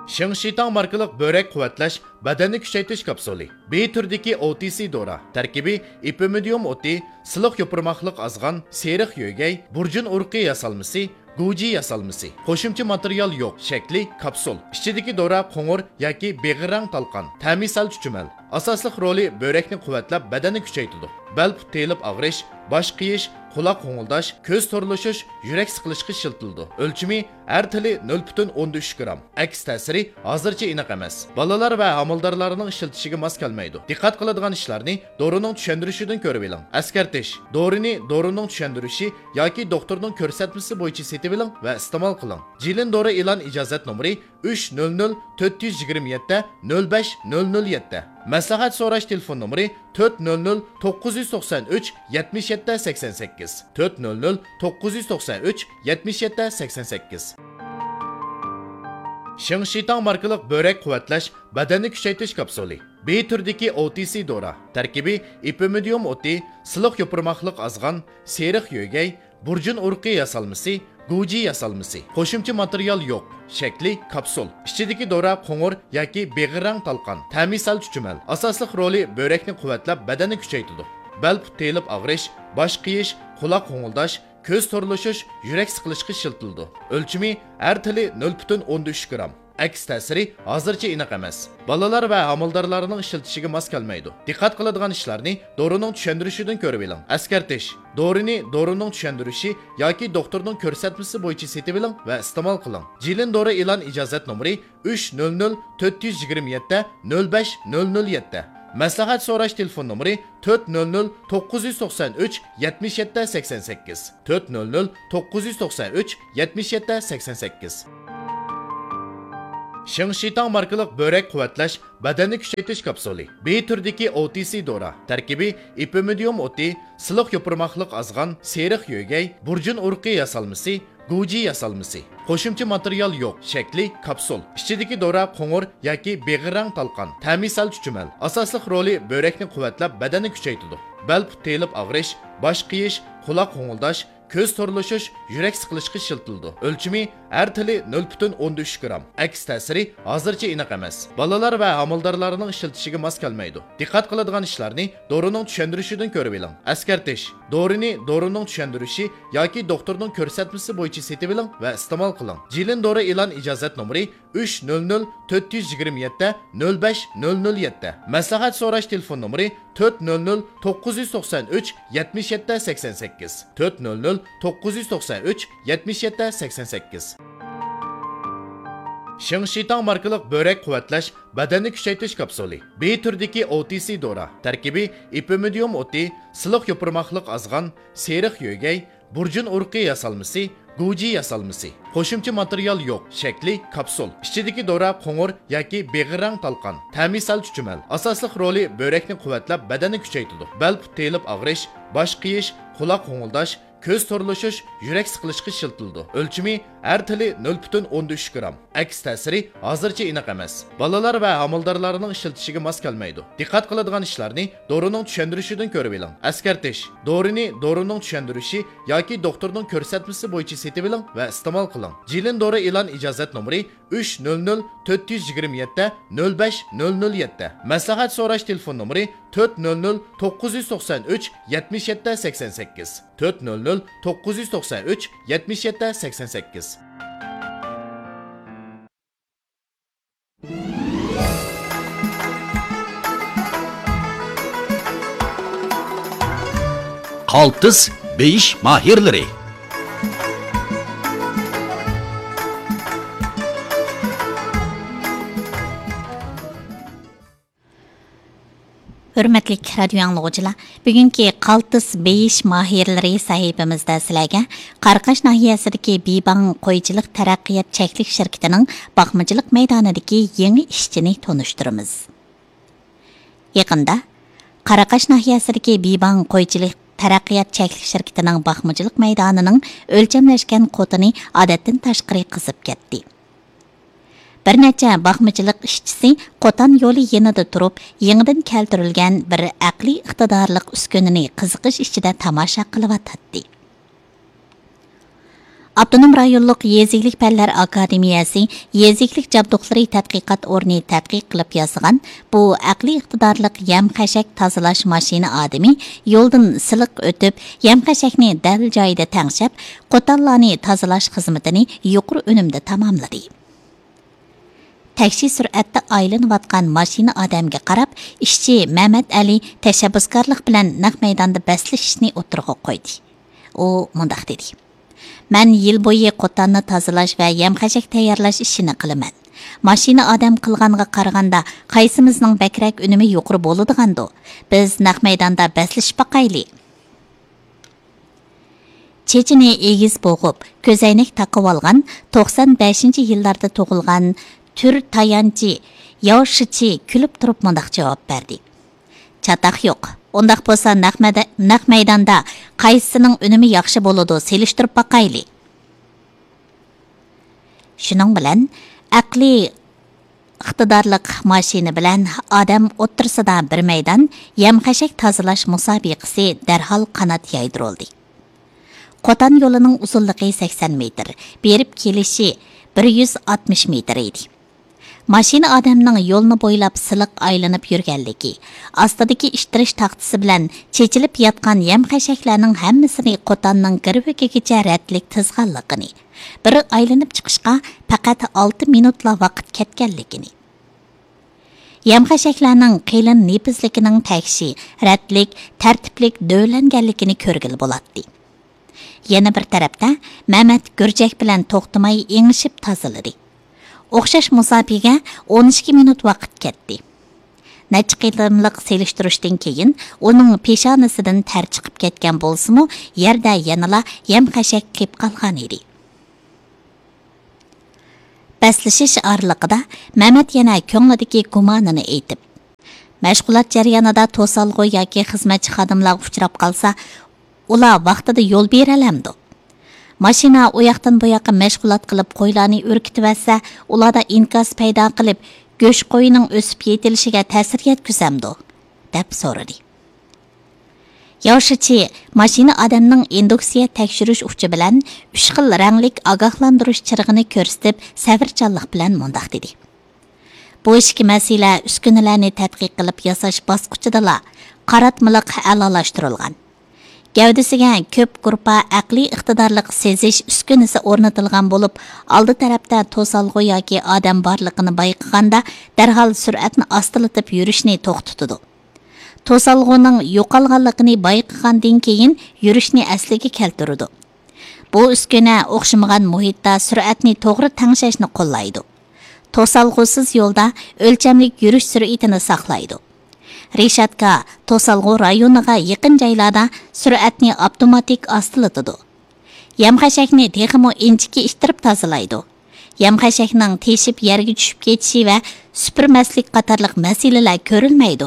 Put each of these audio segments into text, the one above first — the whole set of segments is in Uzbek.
Shengshitang markalik börek quvvatlash, badanni kuchaytirish kapsuli. B turdagi OTC dora. Tarkibi ipimidium oti, siliq yopirmoqliq azg'an, seriq yo'gay, burjun urqi yasalmasi, Guji yasalmasi. Qo'shimcha material yo'q. Shakli kapsul. Ichidagi dora qo'ng'ir yoki beg'irang talqon. Ta'misal chuchumal. Asosli roli börekni quvvatlab, badanni kuchaytiradi. Bel put telib og'rish, bosh qiyish, quloq qo'ng'ildash, ko'z to'rlashish, yurak siqilishga shiltildi. O'lchimi har tili 0.13 gram. Aks ta'siri hozircha aniq emas. Bolalar va homildorlarning ishiltishiga mos kelmaydi. Diqqat qiladigan ishlarni dorining tushuntirishidan ko'rib oling. Askartish. Dorining tushuntirishi yoki doktorning ko'rsatmasi bo'yicha setib oling va iste'mol qiling. Jilin dori e'lon ijozat nomeri 300 427 05007. Maslahat so'rash telefon nomeri 400 993 77 88. 400 993 77 88. Shengshitang markalik börek quvvatlash, badanni kuchaytirish kapsuli. B turdagi OTC dora. Tarkibi ipimidium oti, siliq yopirmoqliq azg'an, seriq yo'gay, burjun urqi yasalmasi, Guji yasalmasi. Qo'shimcha material yo'q. Shakli kapsul. Ichidagi dora qo'ng'ir yoki beg'irang talqon. Ta'misal chuchumal. Asosli roli börekni quvvatlab, badanni kuchaytiradi. Bel put telib og'rish, bosh qiyish, quloq qo'ng'ildash, ko'z to'rlashish, yurak siqilishga shiltildi. O'lchimi har tili 0.13 gram. Aks ta'siri hozircha aniq emas. Bolalar va homildorlarning ishiltishiga mos kelmaydi. Diqqat qiladigan ishlarni dorining tushuntirishidan ko'rib oling. Askartish. Dorining tushuntirishi yoki doktorning ko'rsatmasi bo'yicha setib oling va iste'mol qiling. Jilin dori e'lon ijozat nomeri 300 427 05007. Maslahat so'rash telefon nomeri 400 993 77 88. 400 993 77 88. Shengshitang markalik börek quvvatlash, badanni kuchaytirish kapsuli. B turdagi OTC dora. Tarkibi ipimidium oti, siliq yopirmoqliq azg'an, seriq yo'gay, burjun urqi yasalmasi, Guji yasalmasi. Qo'shimcha material yo'q. Shakli kapsul. Ichidagi dora qo'ng'ir yoki beg'irang talqon. Ta'misal chuchumal. Asosli roli börekni quvvatlab, badanni kuchaytiradi. Bel put telib og'rish, bosh qiyish, quloq qo'ng'ildash, ko'z to'rlashish, yurak siqilishga shiltildi. O'lchimi har tili 0.13 gram. Aks ta'siri hozircha aniq emas. Bolalar va homildorlarning ishiltishiga mos kelmaydi. Diqqat qiladigan ishlarni dorining tushuntirishidan ko'rib oling. Askartish. Dorining tushuntirishi yoki doktorning ko'rsatmasi bo'yicha setib oling va iste'mol qiling. Jilin dori e'lon ijozat nomeri 300 427 05007. Maslahat so'rash telefon nomeri 400 993 77 88. 400 993 77 88. Shengshitang markalik börek quvvatlash, badanni kuchaytirish kapsuli. B turdagi OTC dora. Tarkibi ipimidium oti, siliq yopirmoqliq azg'an, seriq yo'gay, burjun urqi yasalmasi, Guji yasalmasi. Qo'shimcha material yo'q. Shakli kapsul. Ichidagi dora qo'ng'ir yoki beg'irang talqon. Ta'misal chuchumal. Asosli roli börekni quvvatlab, badanni kuchaytiradi. Bel put telib og'rish, bosh qiyish, quloq qo'ng'ildash, ko'z to'rlashish, yurak siqilishga shiltildi. O'lchimi har tili 0.13 gram. Aks ta'siri hozircha aniq emas. Bolalar va homildorlarning ishiltishiga mos kelmaydi. Diqqat qiladigan ishlarni dorining tushuntirishidan ko'rib oling. Askartish. Dorining tushuntirishi yoki doktorning ko'rsatmasi bo'yicha setib oling va iste'mol qiling. Jilin dori e'lon ijozat nomeri 300 427 05007. Maslahat so'rash telefon nomeri 400 993 77 88. 400 993 77 88. Qaltis beyish mahirlari. Hürmetli radio anlıqçılar, bugünkü qaltis beyish mahirlari sahifamizda sizlarga Qaraqash nahiyasidagi Bibang qo'ychilik taraqqiyot cheklik shirkatining baqmachilik maydonidagi yangi ishchini tanishtiramiz. Yaqinda Qaraqash nahiyasidagi Bibang qo'ychilik taraqqiyot cheklik shirkatining baqmachilik maydonining o'lchamlashgan qotini odatdan tashqari qizib ketdi. Bir necha baqmachilik ishchisi qo'tan yo'li yanida turib, yangidan keltirilgan bir aqliy iqtidorlik uskunini qiziqish ichida tomosha qilyotdi. Abdunum rayonluq Yeziklik Fənlər Akademiyası Yeziklik Jabduqları Tədqiqat Orni tədqiq qılıb yazılan bu aqli iqtidarlıq yem-xəşək tazalash mashina adami yo'ldan siliq o'tib, yem-xəşəkni dəl joyida təngshab, qo'tallarni tazalash xizmatini yuqori unumda tamomladi. Taksi sur'atda aylanayotgan mashina odamga qarab, ishchi Mehmet Ali tashabbuskorlik bilan naq maydonda baslashni o'tirg'a qo'ydi. U mundaq dedi: "Men yil bo'yi qo'tanni tozalash va yem-xashak tayyorlash ishini qilaman. Mashina odam qilganga qaraganda qaysimizning bakrak unumi yuqori bo'ladigando, biz naq maydonda baslashib baqayli." Chechini egiz bo'g'ib, ko'zoynak taqib olgan 95-yillarda tug'ilgan Tür tayanchi Yoshichi kulib turib mundaq javob berdi: "Chataq yo'q. Ondaq bo'lsa naq maydonda qaysisining unumi yaxshi bo'ladi, selishtirib baqayli." Shuning bilan aqli iqtidorliq mashina bilan odam o'ttirsida bir maydon yem-xashak tozalash musobaqasi darhol qanot yaydirildi. Qo'tan yo'lining uzunligi 80 metr, berib kelishi 160 metr edi. Mashina odamning yo'lni bo'ylab siliq aylanib yurganligi, ostidagi ishtirish taxtasi bilan chechilib yotgan yem-xashaklarning hammasini qo'tanning girvigigacha ratlik tizganligini, bir aylanib chiqishga faqat 6 minutla vaqt ketganligini, yem-xashaklarning qilin nepizligining takshi, ratlik, tartiblik dövlanganligini ko'rgil bo'ladi. Yana bir tarafda Mehmet Gurjak bilan to'xtamay engishib tozaladi. O'xshash musobaqa 12 minut vaqt ketdi. Necha qilimliq selishtirishdan keyin uning peshonasidan ter chiqib ketgan bo'lsa-mu, yerda yanala yem-xashak qilib qolgan edi. Baslashish orliqida Mehmet yana ko'nglidagi gumonini aytib, mashg'ulot jarayonida to'salg'u yoki xizmatchi xodimlar uchrab qolsa, ular vaqtida yo'l beralamdi. Mashina u yoqdan bu yoqqa mashg'ulot qilib qo'ylarni o'rkitibsa, ularda inkas paydo qilib, go'sht qo'yining o'sib yetilishiga ta'sir yetkazamdi, deb so'radi. Yoshichi mashina odamning induksiya tekshirish uchi bilan 3 xil ranglik ogohlantirish chirig'ini ko'rsatib, sabrchanlik bilan mundaq dedi: "Bu ishki masala uskunalarni tadqiq qilib yasash bosqichida qaratmiliq a'lolashtirilgan. Gavdasiga ko'p grupa aqli iqtidorliq sezish uskunasi o'rnatilgan bo'lib, oldi tarafda to'salg'u yoki odam borligini bayqaganda darhol sur'atni ostilatib yurishni to'xtatadi. To'salg'uning yo'qolganligini bayqagandan keyin yurishni asliga keltiradi. Bu uskuna o'xshamagan muhitda sur'atni to'g'ri tangshashni qo'llaydi. To'salg'usiz yo'lda o'lchamlik yurish sur'atini saqlaydi. Reshatka to'salg'u rayoniga yaqin joylarda sur'atni avtomatik ostilatadi. Yem-xashakni texmo inchiki ishtirib tozalaydi. Yem-xashakning teshib yerga tushib ketishi va supurmaslik qatorliq masalalar ko'rilmaydi.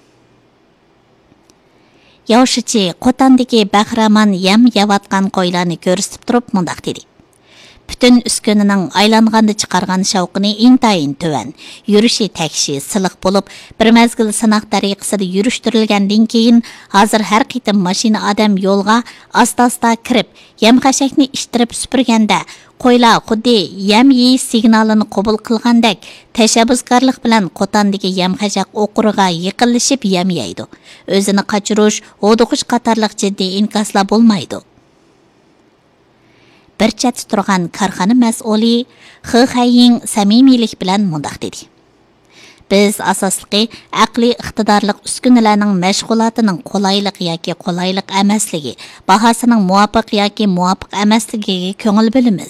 Yoshichi Qo'tandagi bahramon yem yavatgan qo'ylarni ko'rsatib turib mundaq dedi: "Bütün uskunaning aylanganda chiqargan shavqini intayin tuvan, yurishi takshi siliq bo'lib, bir mezgil sinoq tariqasida yurishtirilgandan keyin hozir har qitim mashina odam yo'lga asta-asta kirib, yem-xashakni ishtirib supurganda qo'ylar xuddi yem yeyish signalini qabul qilgandek tashabbuskorlik bilan Qo'tandagi yem-xashak o'quriga yiqilishib yem yeydi. O'zini qochirish, o'duqish qatorliq jiddiy inkaslar bo'lmaydi." Bir chetda turgan korxona mas'uli Xixaying samimiylik bilan mundaq dedi: "Biz asosliqi aqli iqtidorliq uskunalarning mashg'ulotining qulaylik yoki qulaylik emasligi, bahosining muvofiq yoki muvofiq emasligiga ko'ngil bo'lamiz."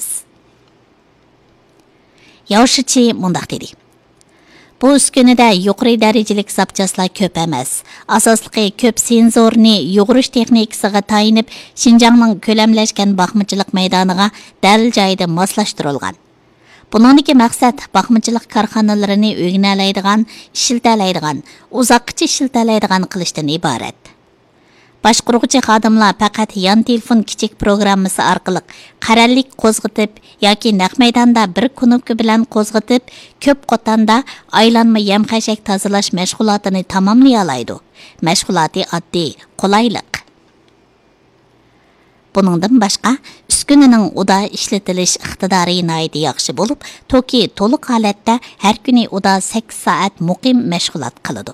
Yoshichi mundaq dedi: "Bu uskunada yuqori darajalik zapchastlar ko'p emas. Asosliqi ko'p senzorni yug'urish texnikasiga tayinib, Xinjiangning ko'lamlashgan baxmachilik maydoniga dal joyida moslashtirilgan. Buningdagi maqsad baxmachilik korxonalarini o'rganalaydigan, ishiltalaydigan, uzoqcha ishiltalaydigan qilishdan iborat. Boshquruvchi xodimlar faqat yon telefon kichik programmasi orqali qarallik qo'zg'atib yoki naq maydonda bir knopka bilan qo'zg'atib, ko'p qotanda aylanma yem-xashak tozalash mashg'ulotini tamomlay oladi. Mashg'uloti oddiy, qulaylik. Buningdan boshqa uskunaning uda ishlatilish iqtidori nihoyatda yaxshi bo'lib, toki to'liq holatda har kuni uda 8 soat muqim mashg'ulot qiladi.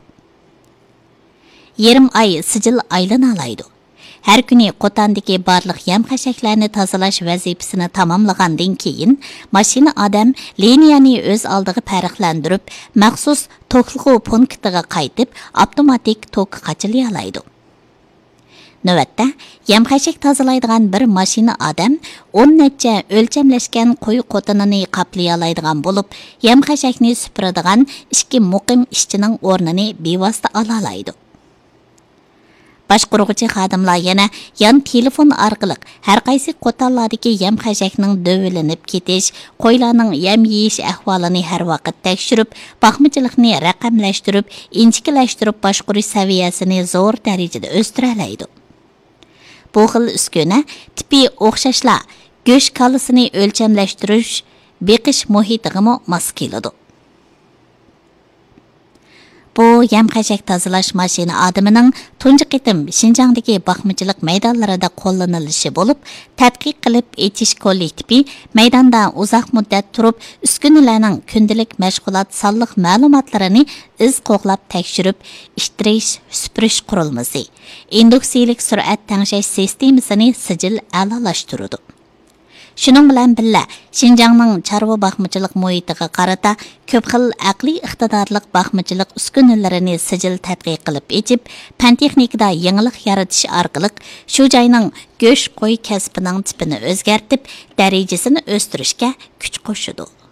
Yarim oy sijil aylana oladi. Her kuni qotandagi barliq yam-xashaklarni tozalash vazifasini tamomlagandan keyin mashina odam liniyani o'z oldiga farqlantirib, maxsus to'qilg'u punktiga qaytib, avtomatik tok qachilay oladi. Navbatda, yam-xashak tozalaydigan bir mashina odam 10 necha o'lchamlashgan qo'y qo'tinini qaplay oladigan bo'lib, yam-xashakni supuradigan ikki muqim ishchining o'rnini bevosita ola oladi. Boshquruvchi xodimlar yana yan telefon orqali har qaysi qo'tallardagi yam-xashakning dövilinib ketish, qo'ylarning yam yeyish ahvolini har vaqt tekshirib, baxmichilikni raqamlashtirib, inchikilashtirib boshqurish saviyasini zo'r darajada o'stira oladi. Bu xil uskuna tipi o'xshashlar go'sht kalasini o'lchamlashtirish, beqish muhitiga mos keladi. Bu yam-xashak tozalash mashina odamining tunji qitim Xinjiangdagi baxmichilik maydonlarida qo'llanilishi bo'lib, tadqiq qilib etish kollektivi maydonda uzoq muddat turib, uskunalarning kundalik mashg'ulot sonliq ma'lumotlarini iz qo'g'lab tekshirib, ishtirish, supurish qurilmasi, induksiyalik sur'at tangshash sistemasini sijil a'lolashtiradi. Şunun bilan birga Xinjiangning chorva baxmichilik muhitiga qarata ko'p xil aqliy iqtidorlik baxmichilik uskunalarini sijil tadqiq qilib echib, fan texnikada yangilik yaratish orqali shu joyning go'sht qo'y kasbining tipini o'zgartib, darajasini o'stirishga kuch qo'shadi.